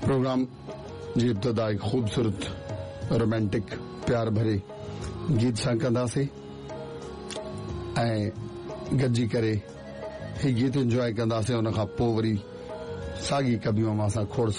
Programme जी इब्तिदा एक खूबसूरत romantic प्यार भरे गीत सां कंदासीं ऐं गॾिजी करे ही गीत इंजॉय कंदासीं। उन खां पोइ वरी साॻी कबियूं मां सां खोड़